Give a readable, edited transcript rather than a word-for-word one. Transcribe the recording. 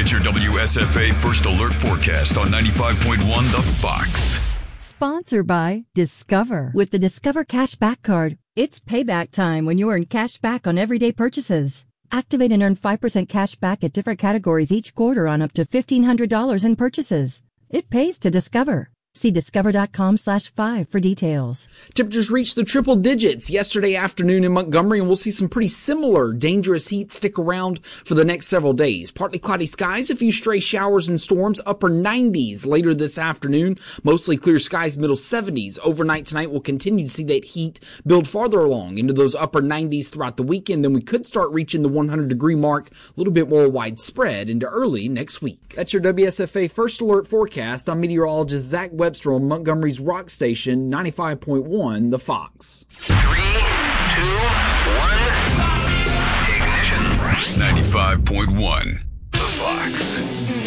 It's your WSFA First Alert forecast on 95.1 The Fox. Sponsored by Discover. With the Discover Cashback Card, it's payback time when you earn cash back on everyday purchases. Activate and earn 5% cash back at different categories each quarter on up to $1,500 in purchases. It pays to Discover. See discover.com/5 for details. Temperatures reached the triple digits yesterday afternoon in Montgomery, and we'll see some pretty similar dangerous heat stick around for the next several days. Partly cloudy skies, a few stray showers and storms, upper 90s later this afternoon. Mostly clear skies, middle 70s. Overnight tonight, we'll continue to see that heat build farther along into those upper 90s throughout the weekend. Then we could start reaching the 100-degree mark, a little bit more widespread into early next week. That's your WSFA First Alert forecast. I'm meteorologist Zach Webster on Montgomery's rock station, 95.1 The Fox. 3, 2, 1, ignition. 95.1 The Fox.